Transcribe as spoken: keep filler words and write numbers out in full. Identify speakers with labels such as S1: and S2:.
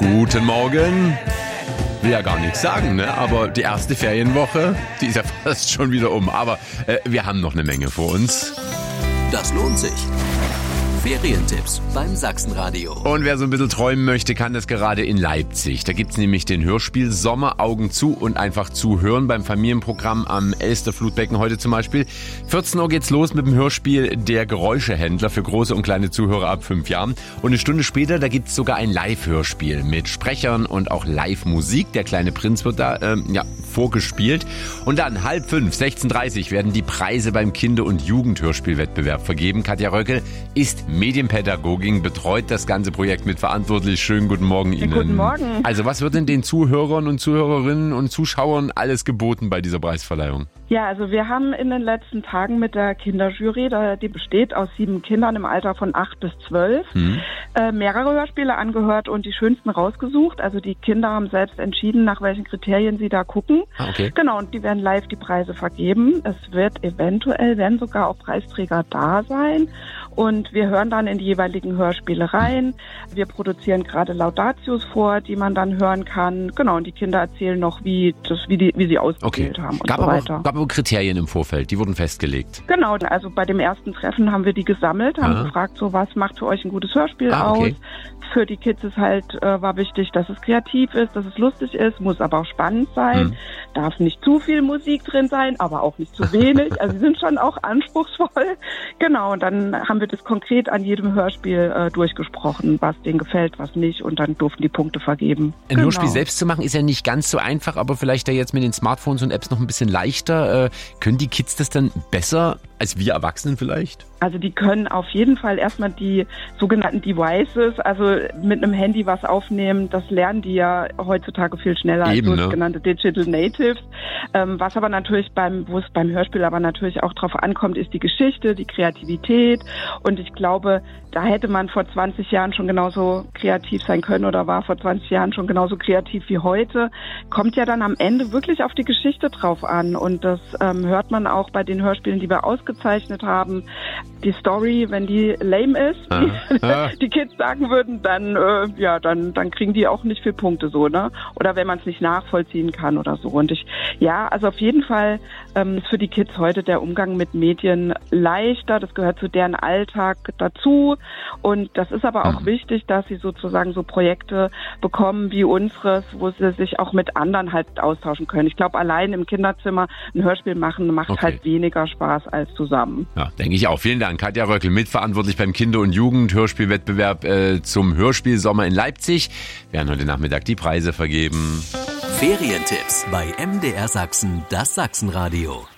S1: Guten Morgen. Will ja gar nichts sagen, ne? Aber die erste Ferienwoche, die ist ja fast schon wieder um. Aber äh, wir haben noch eine Menge vor uns.
S2: Das lohnt sich. Ferientipps beim Sachsenradio.
S1: Und wer so ein bisschen träumen möchte, kann das gerade in Leipzig. Da gibt's nämlich den Hörspiel Sommer, Augen zu und einfach zuhören beim Familienprogramm am Elster-Flutbecken heute zum Beispiel. vierzehn Uhr geht's los mit dem Hörspiel Der Geräuschehändler für große und kleine Zuhörer ab fünf Jahren. Und eine Stunde später, da gibt's sogar ein Live-Hörspiel mit Sprechern und auch Live-Musik. Der kleine Prinz wird da ähm, ja, vorgespielt. Und dann halb fünf, sechzehn Uhr dreißig werden die Preise beim Kinder- und Jugendhörspielwettbewerb vergeben. Katja Röckel ist Medienpädagogin, betreut das ganze Projekt mit verantwortlich. Schönen guten Morgen Ihnen.
S3: Guten Morgen.
S1: Also was wird denn den Zuhörern und Zuhörerinnen und Zuschauern alles geboten bei dieser Preisverleihung?
S3: Ja, also wir haben in den letzten Tagen mit der Kinderjury, die besteht aus sieben Kindern im Alter von acht bis zwölf, mhm. äh, mehrere Hörspiele angehört und die schönsten rausgesucht. Also die Kinder haben selbst entschieden, nach welchen Kriterien sie da gucken.
S1: Ah, okay.
S3: Genau, und die werden live die Preise vergeben. Es wird eventuell, werden sogar auch Preisträger da sein. Und wir hören dann in die jeweiligen Hörspiele rein. Wir produzieren gerade Laudatios vor, die man dann hören kann. Genau, und die Kinder erzählen noch, wie, das, wie, die, wie sie ausgewählt
S1: okay.
S3: haben und
S1: gab
S3: so
S1: aber,
S3: weiter.
S1: Gab aber Kriterien im Vorfeld, die wurden festgelegt.
S3: Genau, also bei dem ersten Treffen haben wir die gesammelt, haben
S1: Aha.
S3: gefragt, so was macht für euch ein gutes Hörspiel
S1: ah, okay.
S3: aus. Für die Kids ist halt, äh, war wichtig, dass es kreativ ist, dass es lustig ist, muss aber auch spannend sein. Hm. Darf nicht zu viel Musik drin sein, aber auch nicht zu wenig. Also sie sind schon auch anspruchsvoll. Genau, und dann haben wir das konkret an jedem Hörspiel äh, durchgesprochen, was denen gefällt, was nicht. Und dann durften die Punkte vergeben.
S1: Ein
S3: genau.
S1: Hörspiel selbst zu machen ist ja nicht ganz so einfach, aber vielleicht ja jetzt mit den Smartphones und Apps noch ein bisschen leichter. Äh, können die Kids das dann besser als wir Erwachsenen vielleicht?
S3: Also die können auf jeden Fall erstmal die sogenannten Devices, also mit einem Handy was aufnehmen, das lernen die ja heutzutage viel schneller
S1: Eben,
S3: als
S1: ne?
S3: sogenannte Digital Natives. Ähm, was aber natürlich beim, wo es beim Hörspiel aber natürlich auch drauf ankommt, ist die Geschichte, die Kreativität. Und ich glaube, da hätte man vor zwanzig Jahren schon genauso kreativ sein können oder war vor zwanzig Jahren schon genauso kreativ wie heute. Kommt ja dann am Ende wirklich auf die Geschichte drauf an. Und das ähm, hört man auch bei den Hörspielen, die wir ausgezeichnet haben. Die Story, wenn die lame ist,
S1: ah.
S3: wie
S1: ah.
S3: die Kids sagen würden, dann äh, ja, dann dann kriegen die auch nicht viel Punkte so, ne? Oder wenn man es nicht nachvollziehen kann oder so. Und ich ja, also auf jeden Fall ähm, ist für die Kids heute der Umgang mit Medien leichter. Das gehört zu deren Alltag dazu. Und das ist aber auch mhm. wichtig, dass sie sozusagen so Projekte bekommen wie unseres, wo sie sich auch mit anderen halt austauschen können. Ich glaube, allein im Kinderzimmer ein Hörspiel machen macht
S1: okay.
S3: halt weniger Spaß als zusammen.
S1: Ja, denke ich auch. Vielen Dank. Katja Röckel, mitverantwortlich beim Kinder- und Jugendhörspielwettbewerb äh, zum Hörspiel Sommer in Leipzig. Wir werden heute Nachmittag die Preise vergeben.
S2: Ferientipps bei M D R Sachsen, das Sachsenradio.